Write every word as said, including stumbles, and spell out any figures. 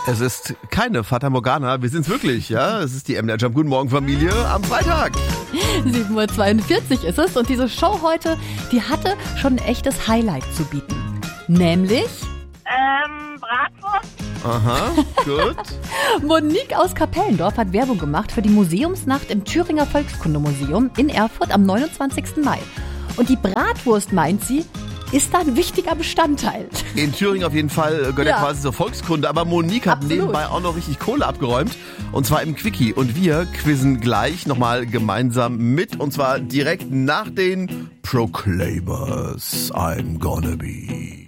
Es ist keine Fata Morgana, wir sind's wirklich, ja. Es ist die M D R Jump. Guten Morgen, Familie, am Freitag. sieben Uhr zweiundvierzig ist es und diese Show heute, die hatte schon ein echtes Highlight zu bieten. Nämlich... Ähm, Bratwurst. Aha, gut. Monique aus Kapellendorf hat Werbung gemacht für die Museumsnacht im Thüringer Volkskundemuseum in Erfurt am neunundzwanzigsten Mai. Und die Bratwurst, meint sie, ist da ein wichtiger Bestandteil. In Thüringen auf jeden Fall gehört ja Ja. quasi zur Volkskunde, aber Monique hat Absolut. nebenbei auch noch richtig Kohle abgeräumt. Und zwar im Quickie. Und wir quizzen gleich nochmal gemeinsam mit. Und zwar direkt nach den Proclaimers. I'm gonna be.